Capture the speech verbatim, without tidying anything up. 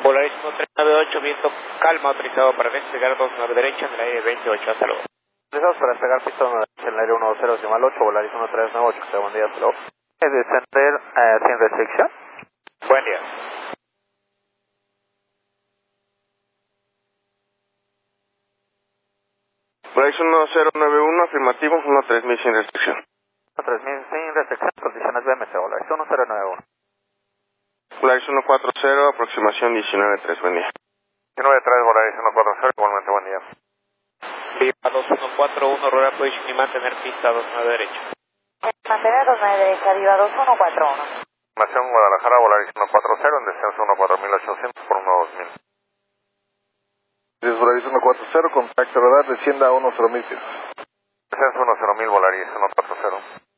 Polaris uno tres nueve ocho, viento calma, autorizado para despegar dos nueve derecha en el aire veintiocho, hasta luego. Autorizados para despegar pista uno derecha en el aire uno dos cero decimal ocho, Polaris uno tres nueve ocho, que sea buen día, hasta luego. Descender uh, sin restricción. Buen día. Polaris uno cero nueve uno, afirmativo, uno tres mil sin restricción. uno tres mil sin restricción, condiciones B M C, Polaris uno cero nueve uno. Polaris uno cuatro cero, aproximación diecinueve tres, buen día. diecinueve tres, Polaris uno cuatro cero, igualmente buen día. Viva dos uno cuatro uno, rueda position y mantener pista dos nueve derecha. Mantener dos nueve derecha, Viva dos uno cuatro uno. Información Guadalajara, Polaris uno cuatro cero, en descenso uno cuatro mil ochocientos por uno dos mil. Es Polaris uno cuatro cero, contacto radar, descienda a uno cero mil pies. Descenso uno cero mil, Polaris uno cuatro cero.